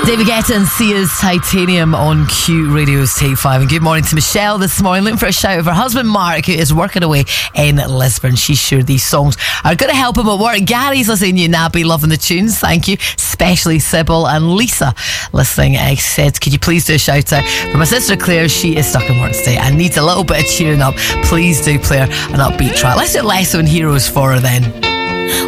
David Guetta and Sia's Titanium on Q Radio's Take 5. And good morning to Michelle this morning, looking for a shout of her husband Mark, who is working away in Lisbon. She's sure these songs are going to help him at work. Gary's listening to you, Nabby, loving the tunes, thank you. Especially Sybil and Lisa listening. I said, could you please do a shout out for my sister Claire? She is stuck in work today and needs a little bit of cheering up. Please do play her an upbeat track. Let's do Lesson Heroes for her then.